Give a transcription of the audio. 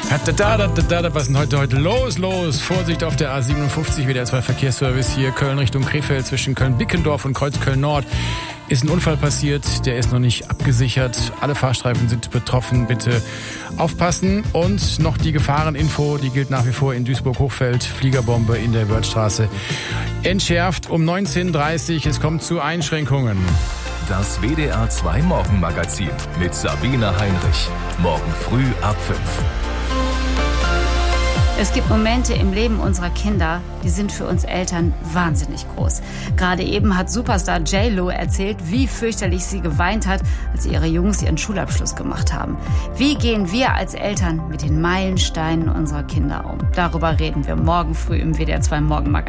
Was ist denn heute los? Vorsicht auf der A57, WDR 2 Verkehrsservice hier, Köln Richtung Krefeld, zwischen Köln-Bickendorf und Kreuzköln-Nord. Ist ein Unfall passiert, der ist noch nicht abgesichert. Alle Fahrstreifen sind betroffen, bitte aufpassen. Und noch die Gefahreninfo, die gilt nach wie vor in Duisburg-Hochfeld. Fliegerbombe in der Wörthstraße entschärft um 19:30 Uhr. Es kommt zu Einschränkungen. Das WDR 2 Morgenmagazin mit Sabine Heinrich. Morgen früh ab 5. Es gibt Momente im Leben unserer Kinder, die sind für uns Eltern wahnsinnig groß. Gerade eben hat Superstar J.Lo erzählt, wie fürchterlich sie geweint hat, als ihre Jungs ihren Schulabschluss gemacht haben. Wie gehen wir als Eltern mit den Meilensteinen unserer Kinder um? Darüber reden wir morgen früh im WDR 2 Morgenmagazin.